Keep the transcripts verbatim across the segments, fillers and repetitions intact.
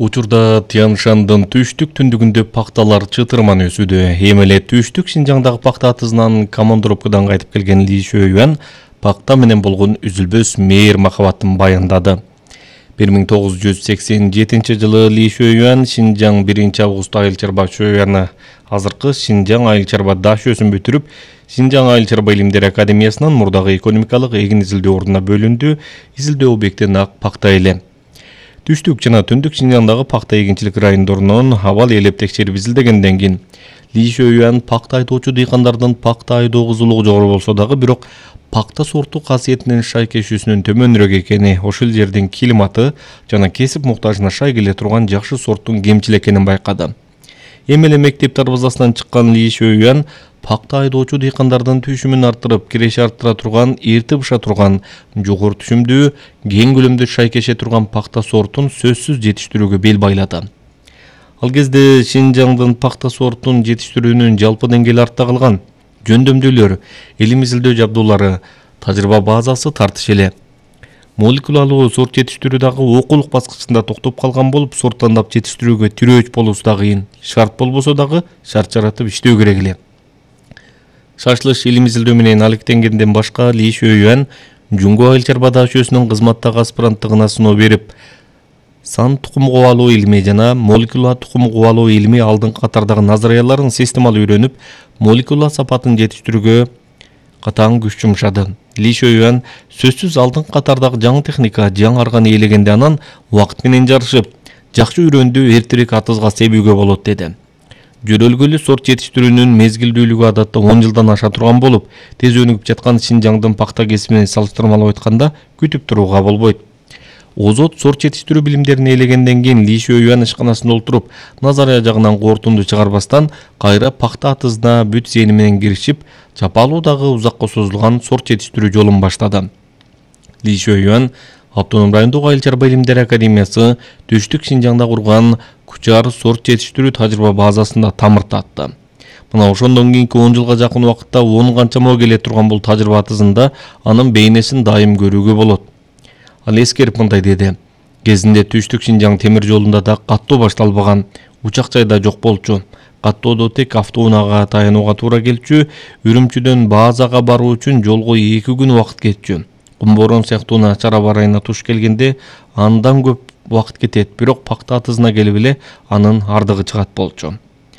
Учурда Тянь-Шандын түштүк түндүгүндө пакталар чытырман өсүүдө. Эми эле түштүк Шинжаңдагы пакта атызынан командировкадан кайтып келген Ли Шөйюан пакта менен болгон үзүлбөс мейир махабатын баяндады. бир миң тогуз жүз сексен жетинчи жылы Ли Шөйюан Шинжаң биринчи август айыл чарба Шөйюаны азыркы Шинжаң айыл чарба дашөсүн бүтүрүп, Шинжаң айыл чарба илимдер академиясынын мурдагы экономикалык эгин изилдөө ордуна бөлүндү. Изилдөө объекти нак пакта эле. Түштүк жана түндүк Шинжаңдагы пакта эгинчилик райондорунун абал ээлеп текшерип изилдегенден кийин Ли Шөйюан пакта айдоочу дыйкандардын пакта айдоо кызуулугу жогору болсо дагы бирок пакта сорту касиетинин шайкешүүсүнүн төмөнүрөөк экени, ошол жердин климаты жана кесип муктажына шай келе турган жакшы сорттун кемчил экенин байкады. Эми эле мектеп дарбазасынан чыккан Ли Шөйюан пакта айдоочу дыйкандардын түшүмүн арттырып, киреши арттыра турган, эрте быша турган, жогору түшүмдүү, кең көлөмдүү шайкеше турган пакта сортун сөзсүз жетиштирүүгө бел байлады. Ал кезде Шинжаңдын пакта сортун жетиштирүүнүн жалпы деңгээли артта калган. Жөндөмдүүлөр, илим изилдөө жабдуулары, тажрыйба базасы тартыш эле. Молекулалуу сорт жетиштирүү дагы окуулук баскычында токтоп калган болуп, сорт тандап жетиштирүүгө тирөөч болуусу да кыйын. Шарт болбосо дагы шарт жаратып иштөө керек эле. Шашлыш илим изилдөө менен алектенгенден башка Ли Шөйюан Жуңго айыл чарба дашөсүнүн кызматтагы аспиранттыгына сыноо берип, сан тукум кубалоо илми жана молекула тукум кубалоо илми алдыңкы катардагы назарияларын системалуу үйрөнүп, молекула сапатын жетиштирүүгө катаң күч жумшады. Ли Шөйюан сөзсүз алдыңкы катардагы жаңы техника, жаңы арганы ээлегенде анан убакыт менен жарышып, жакшы үйрөндү, эртерээк атызга себүүгө болот деди. Жөрөлгөлүү сорт жетиштирүүнүн мезгилдүүлүгү адатта он жылдан аша турган болуп, тез өнүгүп жаткан Шинжаңдын пакта кесиби менен салыштырмалап айтканда күтүп турууга болбойт. Озот сорт жетиштирүү билимдерин ээлегенден кийин Ли Шөйюан ишканасында отуруп, назария жагынан корутунду чыгарбастан, кайра пакта атызына бүт зээни менен киришип, чапалуу дагы узакка созулган сорт жетиштирүү жолун баштады. Ли Шөйюан Автоном райондогу айыл чарба илимдер академиясы түштүк Шинжаңда курган Кучар сорт жетиштирүү тажрыйба базасында тамыр татты. Мына ошондон кийинки он жылга жакын убакытта он канчамоо келе турган бул тажрыйба атызында анын бейнесин дайым көрүүгө болот. Ал эскерип мындай деди: кезинде түштүк Шинжаң темир жолунда да каттоо башталбаган, учак жайда жок болчу. Каттоодо тек автоунаага таянууга туура келчү, Үрүмчүдөн базага баруу үчүн жолго эки күн убакыт кетчү. Кумборон сыяктуу начар аба ырайына туш келгенде андан көп убакыт кетет, бирок пакта атызына келип эле анын ардыгы чыгат болчу.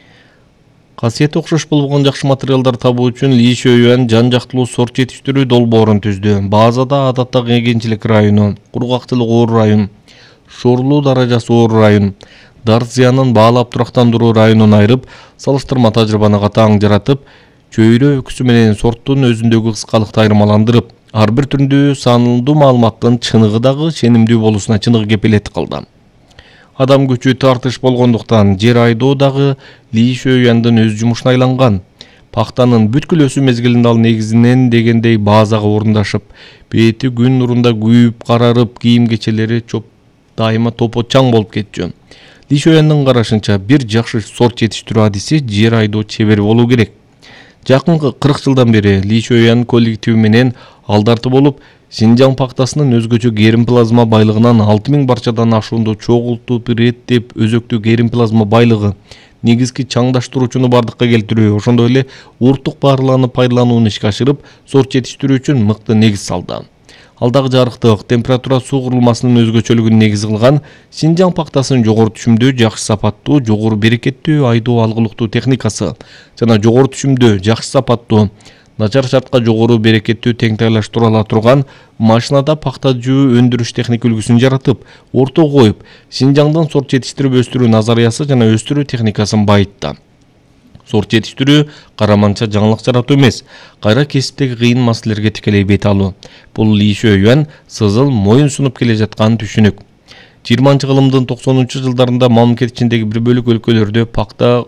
Касиети окшош болгон жакшы материалдар табуу үчүн Ли Шөйюан жан жактылуу сорт жетиштирүү долбоорун түздү. Базада адаттагы эгинчилик району, кургактылык оор район, шоорлуу даражасы оор район, дар зыянын баалап турактандыруу районун айырып, салыштырма тажрыйбаны катаң жаратып, чөйрө өкүсү менен сорттун өзүндөгү кыскалыкты айырмаландырып, ар бир түрдүү санылдуу маалыматтын чыныгы дагы ченемдүү болуусуна чыныгы кепилет кылды. Адам күчү тартыш болгондуктан жер айдоо дагы Ли Шөйюандын өз жумушуна айланган. Пактанын бүткүл өсүү мезгилинде ал негизинен дегендей базага орундашып, бети күн нурунда күйүп карарып, кийим кечелери чоп дайыма топо чаң болуп кетчү. Ли Шөйюандын карашынча бир жакшы сорт жетиштирүү адиси жер айдоо чебери болуу керек. Жакынкы кырк жылдан бери Ли Шөйюан коллективи менен алдарты болуп, Шинжаң пактасынын өзгөчө гермплазма байлыгынан алты миң барчадан ашуунду чогултуп, иреттеп, өзөктүү гермплазма байлыгы, негизги чаңдаштыруучуну бардыкка келтирүү, ошондой эле урттук баарлааны пайдаланууну ишке ашырып, сорт жетиштирүү үчүн мыкты негиз салды. Ал дагы жарыктык, температура суу курулмасынын өзгөчөлүгүн негиз кылган Шинжаң пактасынын жогору түшүмдүү, жакшы сапаттуу, жогору берекеттүү айдоо алгылыктуу техникасы жана жогору түшүмдүү, жакшы сапаттуу, начар шартка жогору берекеттүү теңтайлаштыра ала турган машинада пакта жүү өндүрүш техник үлгүсүн жаратып, ортого коюп, Шинжаңдын сорт жетиштирип өстүрүү назариясы жана өстүрүү техникасын байытты. Сорт жетиштирүү караманча жаңылык жаратуу эмес, кайра кесиптеги кыйын маселелерге тикелей бет алуу. Бул Ли Шөйюан сызыл моюн сунуп келе жаткан түшүнүк. жыйырманчы кылымдын токсонунчу жылдарында мамлекет ичиндеги бир бөлүк өлкөлөрдө пакта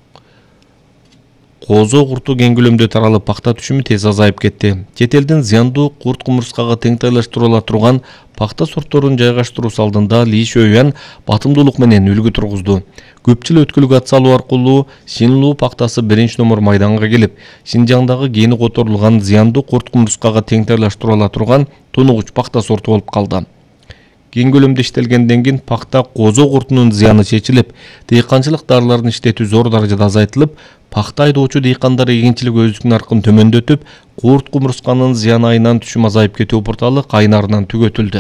козо курту кең көлөмдө таралып, пакта түшүмү тез азайып кетти. Чет элдин зыяндуу курт кумурскага теңтайлаштыра ала турган пакта сортторун жайгаштыруусу алдында Ли Шөйюан батымдуулук менен үлгү тургузду. Көп жыл өткүлүк ат салуу аркылуу Шинлуу пактасы биринчи номер майданга келип, Шинжаңдагы гени которулган зыяндуу курт кумурскага теңтайлаштыра ала турган тунугуч пакта сорту болуп калды. Кең көлөмдө иштелгенден кийин пакта козо куртунун зыяны чечилип, дыйканчылык дарыларын иштетүү зор даражада азайтылып, пакта айдоочу дыйкандар эгинчилик өздүк наркын төмөндөтүп, курт кумурсканын зыяны айынан түшүм азайып кетүү порталы кайнарынан түгөтүлдү.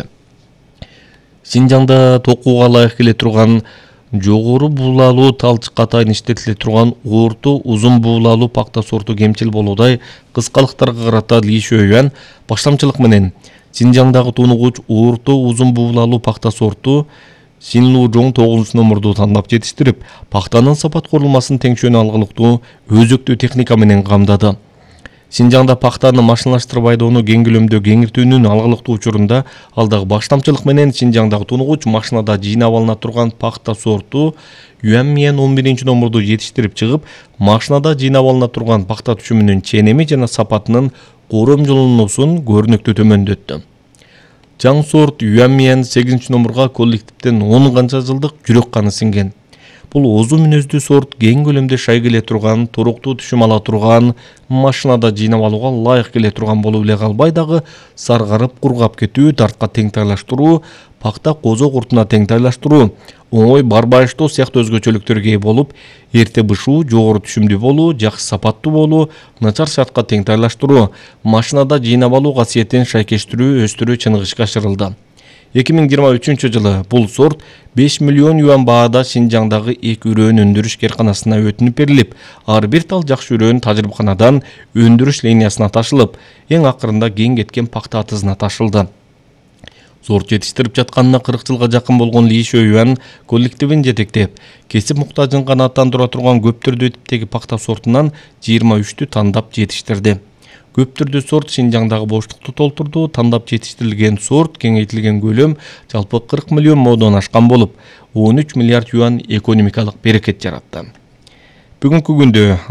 Синжаңда токууга ылайык келе турган жогору буулалуу талчыкка атайын иштетиле турган орто узун буулалуу пакта сорту кемчил болуудай кыскалыктарга карата Ли Шөйюан баштамчылык менен Синжаңдагы тунугуч орто узун буулалуу пакта сорту Синлужоң тогузунчу номурду тандап жетиштирип, пактанын сапат курулмасын теңшөөнү алгылыктуу өзүктүү техника менен камдады. Синжаңда пактаны машиналаштырып айдоону кең көлөмдө кеңиртүүнүн алгылыктуу учурунда ал дагы баштамчылык менен Синжаңдагы тунугуч машинада жыйнап алына турган пакта сорту Юанмиен он биринчи номурду жетиштирип чыгып, машинада жыйнап алына турган пакта түшүмүнүн ченеми жана сапатынын коромжолонуусун көрүнүктүү төмөндөттү. Жаңы сорт Юанмиен сегизинчи номурга коллективден он канча жылдык жүрөк каны синген. Бул озу мүнөздүү сорт кең көлөмдө шай келе турган, туруктуу түшүм ала турган, машинада жыйнап алууга ылайык келе турган болуп эле калбай дагы саргарып кургап кетүү, тартка тең тайлаштыруу, пакта козо куртуна тең тайлаштыруу, оңой барбайыштоо сыяктуу өзгөчөлүктөргө ээ болуп, эрте бышуу, жогору түшүмдүү болуу, жакшы сапаттуу болуу, начар шартка тең тайлаштыруу, машинада жыйнап алуу касиетин шайкештирүү, өстүрүү чыныгышка ашырылды. эки миң жыйырма үчүнчү жылы бул сорт беш миллион юан баада Синжаңдагы эки үрөөн өндүрүш керканасына өтүнүп берилип, ар бир тал жакшы үрөөн тажрыйбаканадан өндүрүш линиясына ташылып, эң акырында кең кеткен пакта атызына ташылды. Сорт жетиштирип жатканына кырк жылга жакын болгон Ли Шөйюан коллективин жетектеп, кесип муктажын канааттандыра турган көп түрдүү типтеги пакта сортунан жыйырма үчтү тандап жетиштирди. Көп түрдүү сорт Синжаңдагы боштукту толтурду. Тандап жетиштирилген сорт кеңейтилген көлөм жалпы кырк миллион модон ашкан болуп, он үч миллиард юан экономикалык берекет жаратты. Бүгүнкү күндө